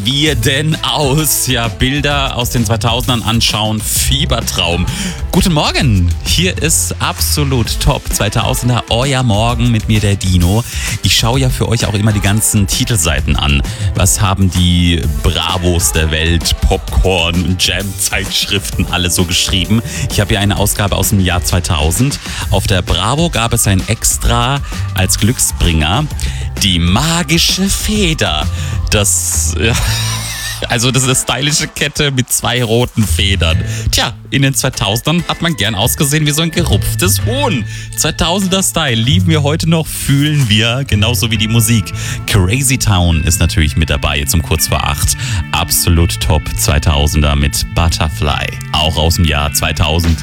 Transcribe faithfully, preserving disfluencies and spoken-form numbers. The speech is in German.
Wir denn aus, ja, Bilder aus den zweitausendern anschauen, Fiebertraum. Guten Morgen, hier ist absolut top zweitausender, euer Morgen mit mir, der Dino. Ich schaue ja für euch auch immer die ganzen Titelseiten an. Was haben die Bravos der Welt, Popcorn, Jam-Zeitschriften alle so geschrieben? Ich habe hier eine Ausgabe aus dem Jahr zweitausend. Auf der Bravo gab es ein Extra als Glücksbringer, die magische Feder. Das, ja, also das ist eine stylische Kette mit zwei roten Federn. Tja, in den zweitausendern hat man gern ausgesehen wie so ein gerupftes Huhn. zweitausender Style lieben wir heute noch, fühlen wir, genauso wie die Musik. Crazy Town ist natürlich mit dabei, jetzt um kurz vor acht. Absolut top zweitausender mit Butterfly, auch aus dem Jahr zweitausend.